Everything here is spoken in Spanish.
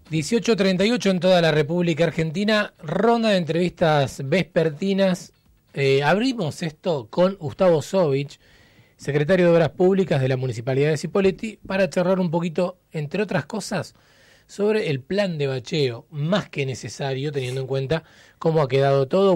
18:38 en toda la República Argentina, ronda de entrevistas vespertinas. Abrimos esto con Gustavo Sovich, secretario de Obras Públicas de la Municipalidad de Cipolletti, para charlar un poquito, entre otras cosas, sobre el plan de bacheo, más que necesario, teniendo en cuenta cómo ha quedado todo.